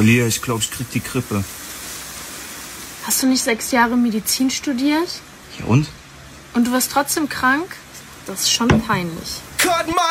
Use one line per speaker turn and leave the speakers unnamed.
Talia, ich glaube, ich krieg die Grippe.
Hast du nicht 6 Jahre Medizin studiert?
Ja und?
Und du warst trotzdem krank? Das ist schon peinlich.